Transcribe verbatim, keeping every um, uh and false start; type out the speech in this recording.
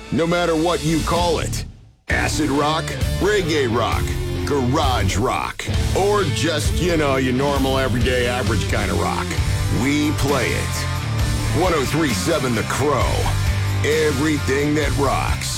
No matter what you call it. Acid rock, reggae rock, garage rock, or just, you know, your normal, everyday, average kind of rock. We play it. one oh three point seven The Crow. Everything that rocks.